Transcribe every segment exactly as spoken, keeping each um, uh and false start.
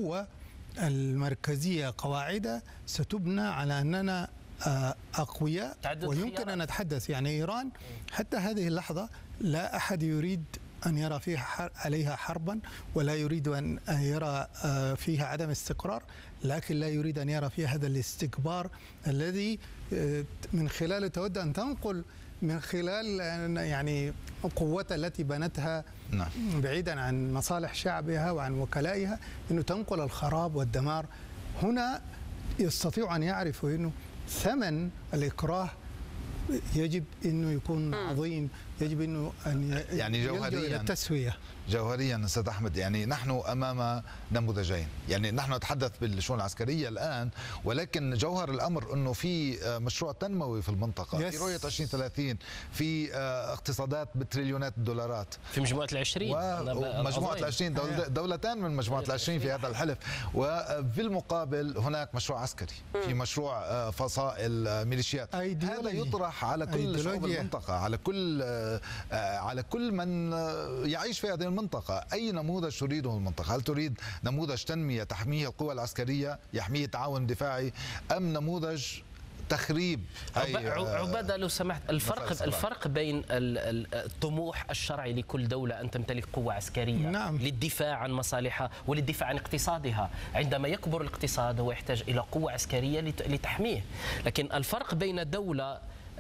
القوة المركزية قواعدها ستبنى على أننا أقوياء ويمكن أن نتحدث. يعني إيران حتى هذه اللحظة لا أحد يريد أن يرى فيها عليها حربا، ولا يريد أن يرى فيها عدم استقرار، لكن لا يريد أن يرى فيها هذا الاستكبار الذي من خلاله تود أن تنقل من خلال يعني قوتها التي بنتها نعم. بعيدا عن مصالح شعبها وعن وكلائها، أنه تنقل الخراب والدمار. هنا يستطيع أن يعرفوا أنه ثمن الإكراه يجب أنه يكون عظيم، يجب أنه أن يعني جوهريا إلى التسوية. جوهريا أستاذ أحمد، يعني نحن أمام نموذجين، يعني نحن نتحدث بالشؤون العسكرية الآن، ولكن جوهر الأمر أنه في مشروع تنموي في المنطقة، يس. في رؤية عشرين ثلاثين، في اقتصادات بتريليونات الدولارات في مجموعة العشرين، ومجموعة العشرين دول دولتان من مجموعة العشرين في هذا الحلف. وفي المقابل هناك مشروع عسكري، في مشروع فصائل ميليشيات. هذا يطرح على كل شعوب المنطقة، على كل على كل من يعيش في هذه المنطقة. أي نموذج تريده المنطقة؟ هل تريد نموذج تنمية تحميه القوى العسكرية يحميه تعاون دفاعي، أم نموذج تخريب؟ عبادة لو سمحت، الفرق الفرق بين الطموح الشرعي لكل دولة أن تمتلك قوة عسكرية نعم. للدفاع عن مصالحها وللدفاع عن اقتصادها. عندما يكبر الاقتصاد هو يحتاج إلى قوة عسكرية لتحميه. لكن الفرق بين دولة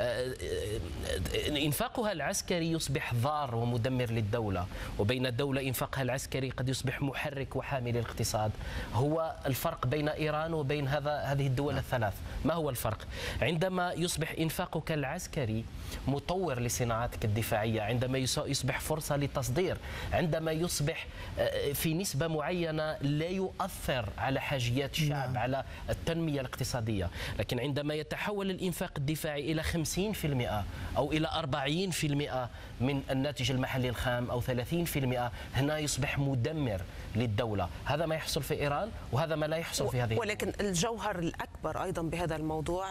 إنفاقها العسكري يصبح ضار ومدمر للدولة، وبين الدولة إنفاقها العسكري قد يصبح محرك وحامي للاقتصاد، هو الفرق بين إيران وبين هذا هذه الدول الثلاث. ما هو الفرق؟ عندما يصبح إنفاقك العسكري مطور لصناعاتك الدفاعية، عندما يصبح فرصة للتصدير، عندما يصبح في نسبة معينة لا يؤثر على حاجيات الشعب، على التنمية الاقتصادية. لكن عندما يتحول الإنفاق الدفاعي إلى خمسين بالمئة أو إلى أربعين بالمئة من الناتج المحلي الخام أو ثلاثين بالمئة، هنا يصبح مدمر للدولة. هذا ما يحصل في إيران وهذا ما لا يحصل في هذه. ولكن الجوهر الأكبر أيضا بهذا الموضوع،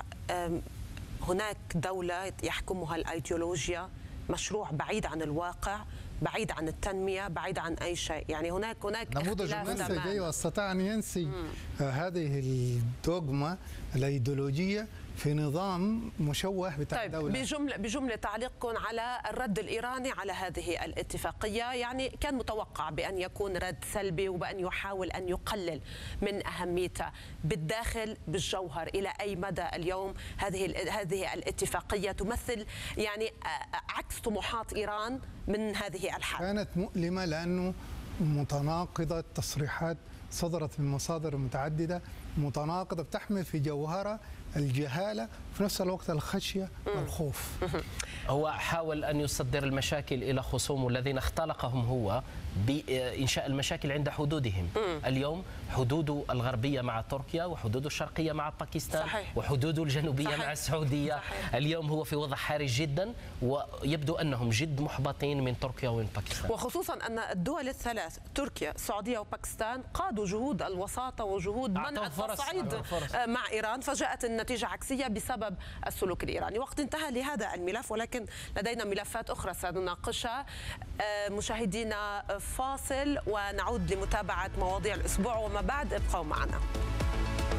هناك دولة يحكمها الأيديولوجيا، مشروع بعيد عن الواقع، بعيد عن التنمية، بعيد عن أي شيء. يعني هناك هناك نموذج منسي واستطاع أن ينسي هذه الدوغما الأيديولوجية في نظام مشوه بتاع طيب الدولة. بجملة بجملة تعليقكم على الرد الإيراني على هذه الاتفاقية، يعني كان متوقع بأن يكون رد سلبي وبأن يحاول أن يقلل من أهميتها. بالداخل بالجوهر إلى أي مدى اليوم هذه هذه الاتفاقية تمثل يعني عكس طموحات إيران من هذه الحرب؟ كانت مؤلمة لأنه متناقضة، تصريحات صدرت من مصادر متعددة متناقضة بتحمل في جوهرها الجهالة وفي نفس الوقت الخشية والخوف. هو حاول أن يصدر المشاكل إلى خصومه الذين اختلقهم هو بإنشاء المشاكل عند حدودهم. اليوم حدوده الغربية مع تركيا، وحدوده الشرقية مع باكستان، صحيح. وحدوده الجنوبية صحيح. مع السعودية. صحيح. اليوم هو في وضع حرج جدا، ويبدو أنهم جد محبطين من تركيا ومن باكستان، وخصوصا أن الدول الثلاث تركيا السعودية وباكستان قادوا جهود الوساطة وجهود منع التصعيد مع إيران، فجاءت النتيجة عكسية بسبب السلوك الإيراني. وقت انتهى لهذا الملف، ولكن لدينا ملفات أخرى سنناقشها. مشاهدينا فاصل ونعود لمتابعة مواضيع الأسبوع وما بعد، ابقوا معنا.